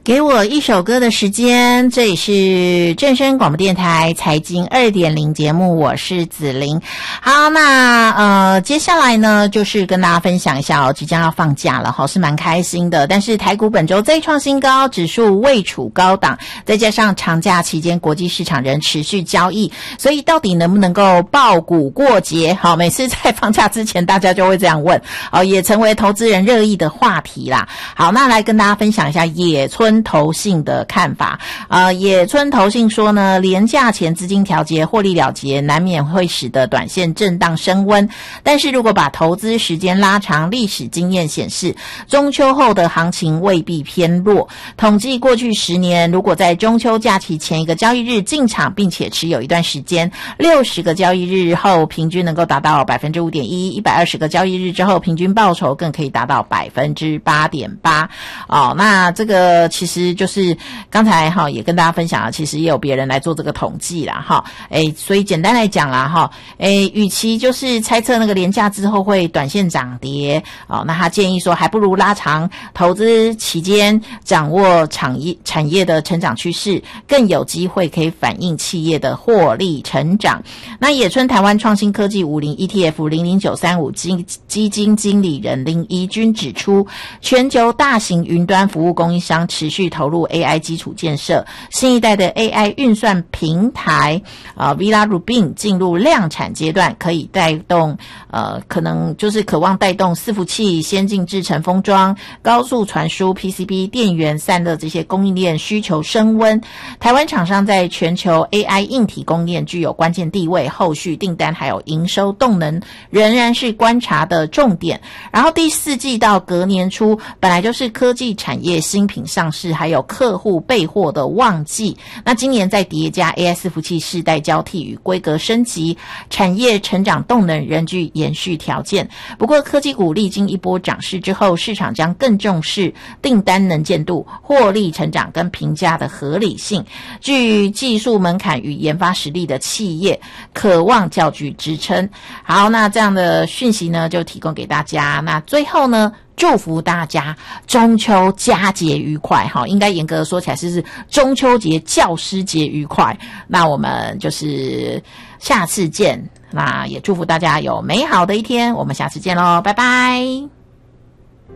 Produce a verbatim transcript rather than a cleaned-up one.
给我一首歌的时间，这里是正声广播电台财经 二点零 节目，我是子琳。好，那呃接下来呢就是跟大家分享一下哦，即将要放假了，好是蛮开心的。但是台股本周再创新高，指数位处高档，再加上长假期间国际市场仍持续交易，所以到底能不能够抱股过节？好，每次在放假之前大家就会这样问，哦，也成为投资人热议的话题啦。好，那来跟大家分享一下野村投信的看法。呃，野村投信说呢，连假前资金调节获利了结，难免会使得短线震荡升温。但是如果把投资时间拉长，历史经验显示，中秋后的行情未必偏弱。统计过去十年，如果在中秋假期前一个交易日进场，并且持有一段时间，六十个交易日后平均能够达到 百分之五点一， 一百二十个交易日之后平均报酬更可以达到 百分之八点八。哦，那这个其实就是刚才哈也跟大家分享了，其实也有别人来做这个统计啦哈。诶，所以简单来讲啦哈，诶，与其就是猜测那个连假之后会短线涨跌，哦，那他建议说还不如拉长投资期间，掌握产业产业的成长趋势，更有机会可以反映企业的获利成长。那野村台湾创新科技五零 E T F 零零九三五 基基金经理人林一君指出，全球大型云端服务供应商持续投入 A I 基础建设，新一代的 A I 运算平台呃 Vera Rubin 进入量产阶段，可以带动呃可能就是渴望带动伺服器、先进制程封装、高速传输 P C B 电源散热这些供应链需求升温。台湾厂商在全球 A I 硬体供应链具有关键地位，后续订单还有营收动能仍然是观察的重点。然后第四季到隔年初本来就是科技产业新品上市还有客户备货的旺季，那今年再叠加 A I 伺服器世代交替与规格升级，产业成长动能仍具延续条件。不过科技股历经一波涨势之后，市场将更重视订单能见度、获利成长跟评价的合理性。具技术门槛与研发实力的企业渴望较具支撑。好，那这样的讯息呢就提供给大家。那最后呢，祝福大家中秋佳节愉快哈，应该严格的说起来是是中秋节教师节愉快。那我们就是下次见，那也祝福大家有美好的一天，我们下次见咯，拜拜。